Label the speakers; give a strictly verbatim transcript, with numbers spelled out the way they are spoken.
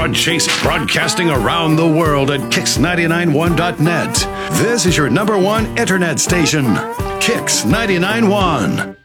Speaker 1: Broad Chase, broadcasting around the world at kicks nine nine one dot net. This is your number one internet station, Kicks nine nine one.